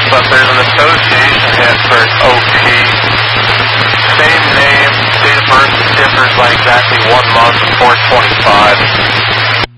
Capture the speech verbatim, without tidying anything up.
but there's an association hit for O P. Same name, date of birth differs by exactly one month, four twenty-five.